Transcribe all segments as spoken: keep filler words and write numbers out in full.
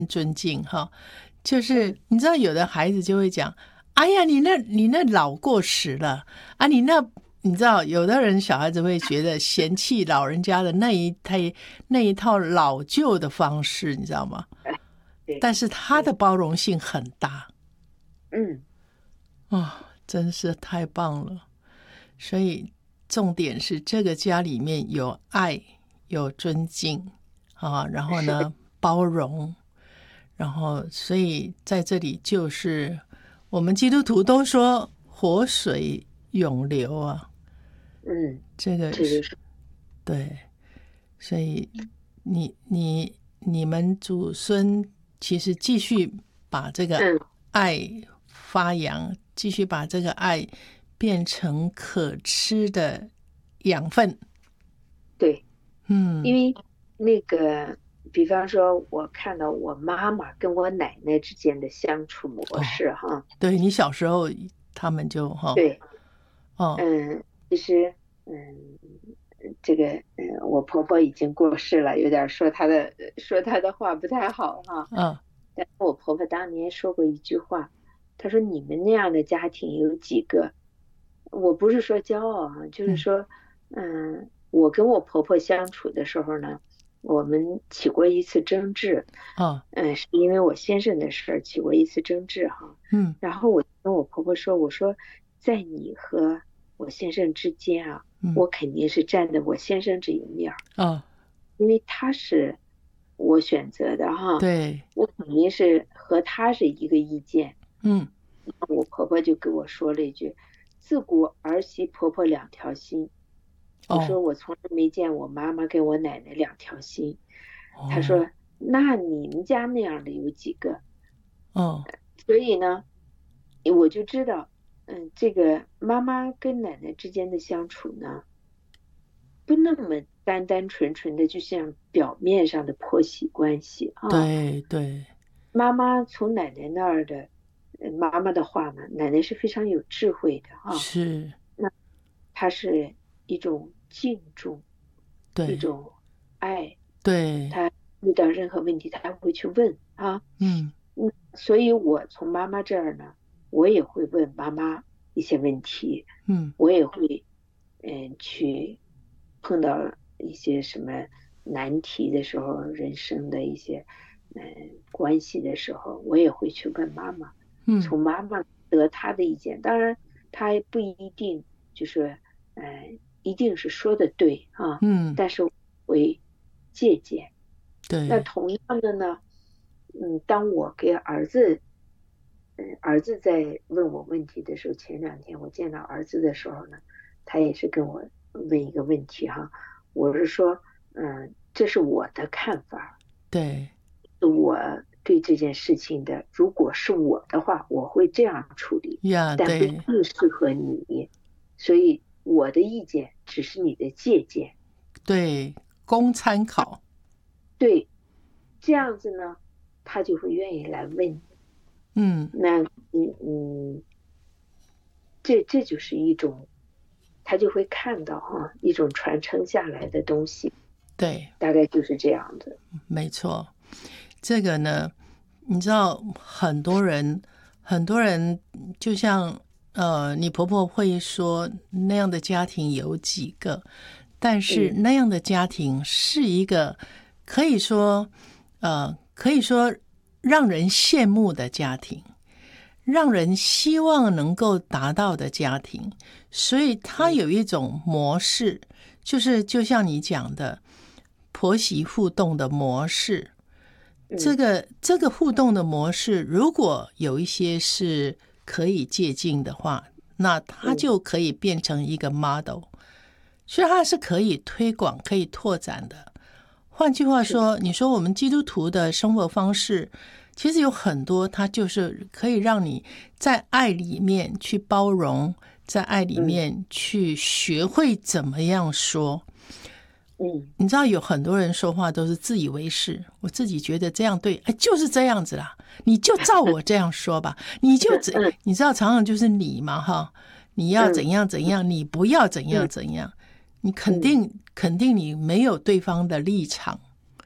尊敬哈。就是你知道有的孩子就会讲，哎呀你那你那老过时了啊，你那你知道有的人小孩子会觉得嫌弃老人家的那一套那一套老旧的方式，你知道吗？但是他的包容性很大。 嗯， 哦，真是太棒了。所以重点是这个家里面有爱有尊敬啊，然后呢包容，然后所以在这里就是我们基督徒都说活水永流啊。 嗯， 这个是对，所以你你你们祖孙其实继续把这个爱发扬，继续把这个爱变成可吃的养分。 对， 嗯， 因为那个，比方说，我看到我妈妈跟我奶奶之间的相处模式， 哦， 哈， 对你小时候他们就哈， 对， 哦， 嗯，其实，嗯，这个，嗯，我婆婆已经过世了，有点说她的说她的话不太好哈。 嗯， 但我婆婆当年说过一句话，她说：“你们那样的家庭有几个？”我不是说骄傲啊，就是嗯， 说，嗯，我跟我婆婆相处的时候呢，我们起过一次争执， 哦， 嗯，是因为我先生的事儿起过一次争执哈。 嗯， 然后我跟我婆婆说，我说在你和我先生之间啊， 嗯， 我肯定是站在我先生这一面儿， 哦， 因为他是我选择的哈， 对， 我肯定是和他是一个意见。 嗯， 我婆婆就跟我说了一句：“自古儿媳婆婆两条心。”我说哦， 我从来没见我妈妈跟我奶奶两条心。她哦， 说那你们家那样的有几个？ 哦， 所以呢，我就知道，嗯，这个妈妈跟奶奶之间的相处呢，不那么单单纯纯的，就像表面上的婆媳关系啊。 对对， 妈妈从奶奶那儿的，呃妈妈的话呢，奶奶是非常有智慧的啊。 是， 那她是一种敬重，一对种爱。 对， 她遇到任何问题，她会去问啊。 嗯， 嗯，所以我从妈妈这儿呢，我也会问妈妈一些问题， 嗯， 我也会，嗯，去碰到一些什么难题的时候，人生的一些，嗯，关系的时候，我也会去问妈妈， 嗯， 从妈妈得她的意见。当然，她不一定就是，嗯，一定是说的对啊， 嗯， 但是会借鉴。那对， 同样的呢，嗯，当我给儿子，嗯，儿子在问我问题的时候，前两天我见到儿子的时候呢，他也是跟我问一个问题哈，我是说，嗯，这是我的看法， 对我对这件事情的，如果是我的话，我会这样处理， 呀， 但不一对定适合你，所以我的意见只是你的借鉴， 对，供参考。 对，这样子呢，他就会愿意来问。 嗯， 那嗯嗯，这这就是一种，他就会看到哈、一种传承下来的东西， 对， 大概就是这样的。 没错。这个呢，你知道很多人很多人就像呃，你婆婆会说那样的家庭有几个，但是嗯那样的家庭是一个可以说呃，可以说让人羡慕的家庭，让人希望能够达到的家庭。所以它有一种模式，就是就像你讲的婆媳互动的模式。这嗯个这个互动的模式，如果有一些是可以借鉴的话，那它嗯就可以变成一个 model，所以它是可以推广、可以拓展的。换句话说，你说我们基督徒的生活方式，其实有很多，它就是可以让你在爱里面去包容，在爱里嗯面去学会怎么样说。 嗯你知道有很多人说话都是自以为是，我自己觉得这样对，哎，就是这样子啦，你就照我这样说吧，你就怎， 嗯你知道常常就是你嘛哈，你要怎样怎样，你不要怎样怎样，你肯定肯定你没有对方的立场，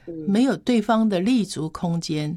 嗯没有对方的立足空间，